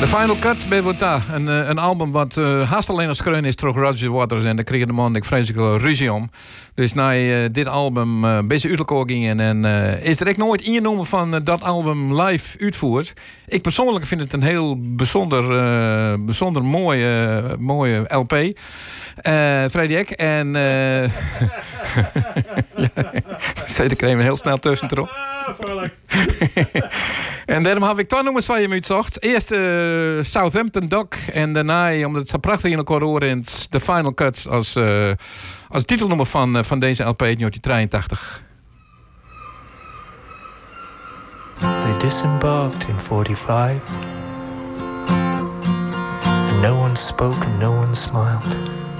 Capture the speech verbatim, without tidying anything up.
The Final Cut bij Wota. Een, een album wat uh, haast alleen als kreun is terug Roger Waters. En daar kreeg de man ik vreselijk ruzie om. Dus na uh, dit album uh, een beetje uitgekomen ging. En uh, is er echt nooit ingenomen van uh, dat album live uitvoerd. Ik persoonlijk vind het een heel bijzonder, uh, bijzonder mooie, uh, mooie L P. Uh, Freddy En... Uh, ja, zei de crème heel snel tussen erop. En daarom heb ik toch nog eens van je uitgezocht. Eerst uh, Southampton Dock en daarna, omdat het zo prachtig in elkaar horen, in The Final Cut als, uh, als titelnummer van, uh, van deze L P uit negentien drieëntachtig. They disembarked in forty-five, and no one spoke and no one smiled.